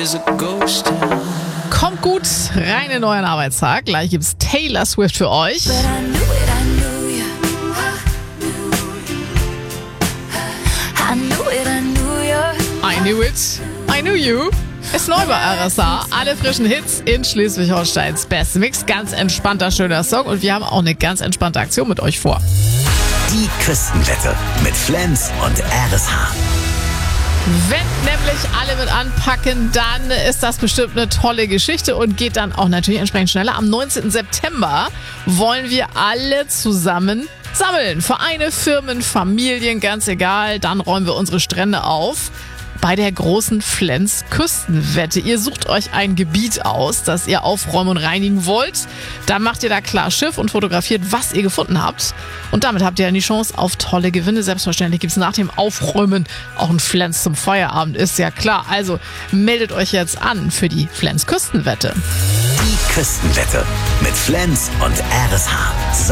there's a ghost town. Kommt gut rein in den neuen Arbeitstag. Gleich gibt's Taylor Swift für euch. But I knew it, I knew you. I knew it, I knew you. I knew it, I knew you. Ist neu bei RSA. Alle frischen Hits in Schleswig-Holsteins Best Mix. Ganz entspannter, schöner Song. Und wir haben auch eine ganz entspannte Aktion mit euch vor. Die Küstenwette mit Flens und RSH. Wenn nämlich alle mit anpacken, dann ist das bestimmt eine tolle Geschichte und geht dann auch natürlich entsprechend schneller. Am 19. September wollen wir alle zusammen sammeln. Vereine, Firmen, Familien, ganz egal. Dann räumen wir unsere Strände auf. Bei der großen Flens Küstenwette. Ihr sucht euch ein Gebiet aus, das ihr aufräumen und reinigen wollt. Dann macht ihr da klar Schiff und fotografiert, was ihr gefunden habt. Und damit habt ihr dann die Chance auf tolle Gewinne. Selbstverständlich gibt es nach dem Aufräumen auch ein Flens zum Feierabend, ist ja klar. Also meldet euch jetzt an für die Flens Küstenwette. Die Küstenwette mit Flens und RSH.